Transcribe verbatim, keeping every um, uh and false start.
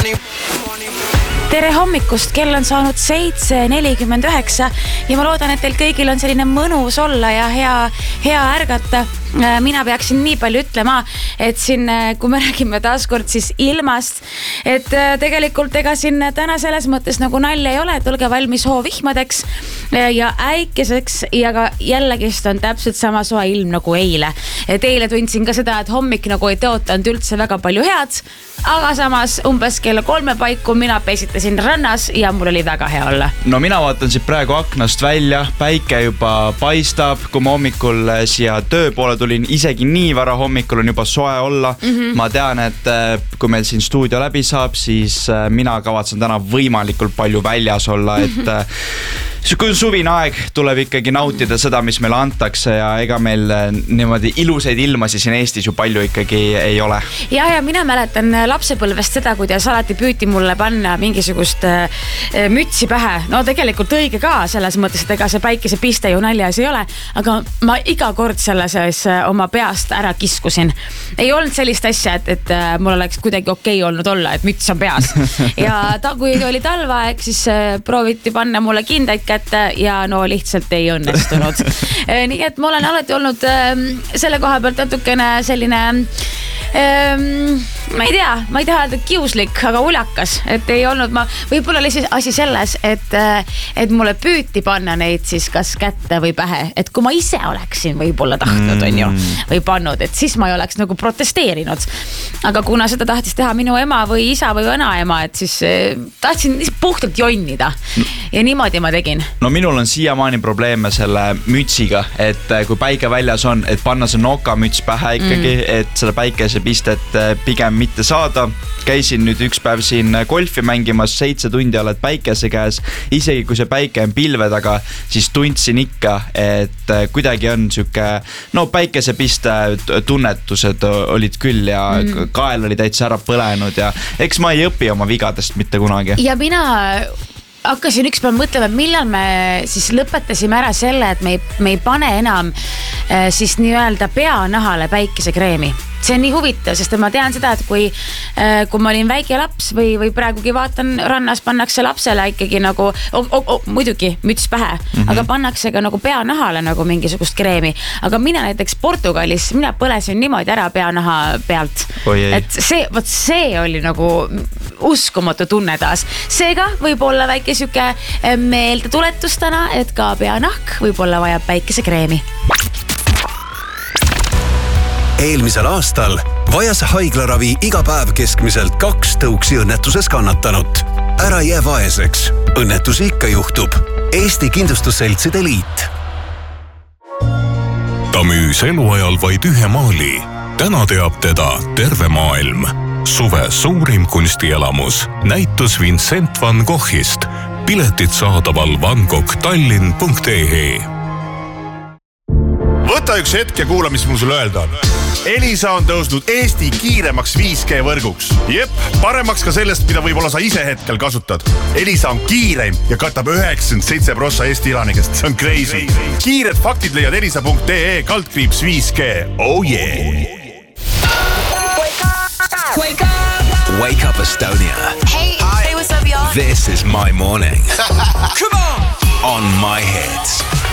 Tere hommikust, kell on saanud seitse nelikümmend üheksa ja ma loodan, et teil kõigil on selline mõnus olla ja hea, hea ärgata. Mina peaksin nii palju ütlema, et siin, kui me räägime taaskord siis ilmast, et tegelikult ega siin täna selles mõttes nagu nalja ei ole, et olge valmis hoovihmadeks ja äikeseks ja ka jällegist on täpselt sama soe ilm nagu eile. Et eile tundsin ka seda, et hommik nagu ei tõotanud üldse väga palju head, aga samas umbes kella kolme paiku mina pesitasin rannas ja mul oli väga hea olla. No mina vaatan siit praegu aknast välja, päike juba paistab, kui ma hommikul siia töö poole tulin, isegi nii vara hommikul on juba soe olla. Mm-hmm. Ma tean, et kui meil siin stuudio läbi saab, siis mina kavatsen täna võimalikult palju väljas olla, et kui on suvine aeg, tuleb ikkagi nautida seda, mis meile antakse ja ega meil niimoodi ilusaid ilmasi siin Eestis ju palju ikkagi ei ole. Ja, ja mina mäletan lapsepõlvest seda, kuidas alati püüti mulle panna mingisugust mütsi pähe. No tegelikult õige ka selles mõttes, et ega see päikese piste ju naljas ei ole, aga ma iga kord selle sees oma peast ära kiskusin. Ei olnud sellist asja, et, et mul oleks kuidagi okei olnud olla, et müts on peas. Ja ta, kui oli talvaeg, siis prooviti panna mulle kindaid kätte ja no lihtsalt ei õnnestunud. Nii et ma olen alati olnud selle koha pealt natukene selline ma ei tea, ma ei taha öelda kiuslik, aga ulakas, et ei olnud ma, võib-olla oli siis asi selles, et, et mulle püüti panna neid siis kas kätte või pähe, et kui ma ise oleksin võib-olla tahtnud, on ju, või pannud, et siis ma ei oleks nagu protesteerinud. Aga kuna seda tahtis teha minu ema või isa või vanaema, et siis tahtsin puhtalt jonnida ja niimoodi ma tegin. No minul on siiamaani probleeme selle mütsiga, et kui päike väljas on, et panna see nokamüts pähe ikkagi, mm. et selle päikese pistet pigem mitte saada. Käisin nüüd üks päev siin golfi mängimas, seitse tundi oled päikese käes. Isegi kui see päike on pilve taga, siis tundsin ikka, et kuidagi on siuke, no päikese piste tunnetused olid küll ja mm. kael oli täitsa ära põlenud ja eks ma ei õpi oma vigadest mitte kunagi. Ja mina hakkasin üks päev mõtlema, millal me siis lõpetasime ära selle, et me ei, me ei pane enam siis nii-öelda peanahale päikesekreemi. See on nii huvitav, sest ma tean seda, et kui, kui ma olin väike laps või, või praegugi vaatan, rannas pannakse lapsele ikkagi nagu, o, o, o, muidugi müts pähe, mm-hmm. aga pannakse ka nagu peanahale nagu mingisugust kreemi. Aga mina näiteks Portugalis, mina põlesin niimoodi ära peanaha pealt. Oi, et see, võt see oli nagu uskumatu tunne taas. Seega võib olla väike süke meelde tuletus täna, et ka peanahk võib olla vaja päikesekreemi. Eelmisel aastal vajas haiglaravi iga päev keskmiselt kaks tõuksi õnnetuses kannatanut. Ära jää vaeseks. Õnnetusi ikka juhtub. Eesti Kindlustusseltside Liit. Ta müüs eluajal vaid ühe maali. Täna teab teda terve maailm. Suve suurim kunstielamus. Näitus Vincent van Goghist. Piletid saadaval van gogh tallinn punkt e e. Võta üks hetk ja kuula, mis mul sulle öelda on. Elisa on tõusnud Eesti kiiremaks viis G võrguks. Jep, paremaks ka sellest, mida võib-olla sa ise hetkel kasutad. Elisa on kiireim ja katab üheksakümmend seitse protsenti Eesti elanikest. See on crazy. Kiired faktid leiad elisa punkt e e kaldkriips viis G. Oh yeah! Wake up! Wake up! Wake up Estonia. Hey, hey, what's up, y'all? This is my morning. Come on! On my hits.